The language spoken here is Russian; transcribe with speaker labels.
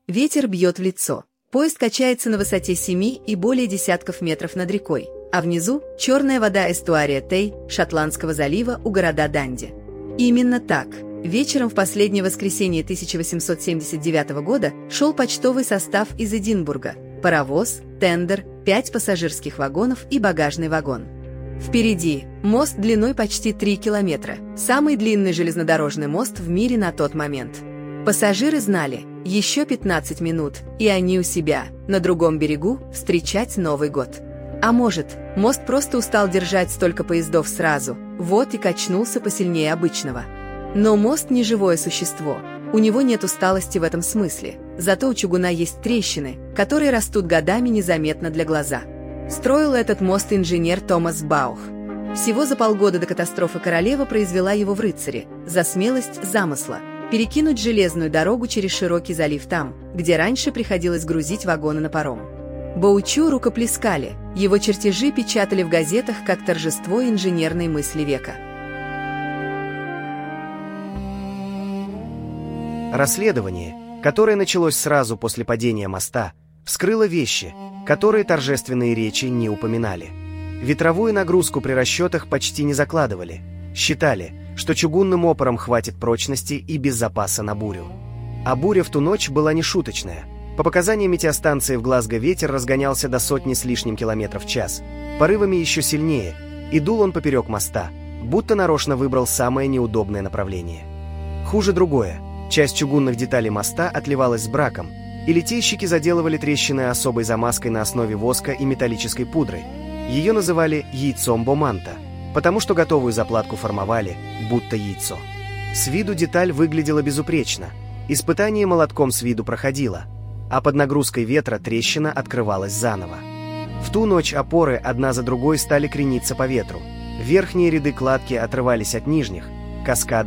Speaker 1: Ветер бьет в лицо. Поезд качается на высоте 7 и более десятков метров над рекой, а внизу – черная вода эстуария Тей, Шотландского залива у города Данди. Именно так. Вечером в последнее воскресенье 1879 года шел почтовый состав из Эдинбурга. Паровоз, тендер, 5 пассажирских вагонов и багажный вагон. Впереди мост длиной почти 3 километра, самый длинный железнодорожный мост в мире на тот момент. Пассажиры знали, еще 15 минут, и они у себя, на другом берегу, встречать Новый год. А может, мост просто устал держать столько поездов сразу, вот и качнулся посильнее обычного. Но мост не живое существо, у него нет усталости в этом смысле, зато у чугуна есть трещины, которые растут годами незаметно для глаза. Строил этот мост инженер Томас Баух. Всего за полгода до катастрофы королева произвела его в рыцаре, за смелость замысла – перекинуть железную дорогу через широкий залив там, где раньше приходилось грузить вагоны на паром. Боучу рукоплескали, его чертежи печатали в газетах как торжество инженерной мысли века.
Speaker 2: Расследование, которое началось сразу после падения моста, вскрыло вещи, которые торжественные речи не упоминали. Ветровую нагрузку при расчетах почти не закладывали, считали, что чугунным опорам хватит прочности и без запаса на бурю. А буря в ту ночь была нешуточная. По показаниям метеостанции в Глазго ветер разгонялся до 100 с лишним километров в час, порывами еще сильнее, и дул он поперек моста, будто нарочно выбрал самое неудобное направление. Хуже другое. Часть чугунных деталей моста отливалась с браком, и литейщики заделывали трещины особой замазкой на основе воска и металлической пудры. Ее называли яйцом Боманта, потому что готовую заплатку формовали, будто яйцо. С виду деталь выглядела безупречно, испытание молотком с виду проходило, а под нагрузкой ветра трещина открывалась заново. В ту ночь опоры одна за другой стали крениться по ветру. Верхние ряды кладки отрывались от нижних, каскадом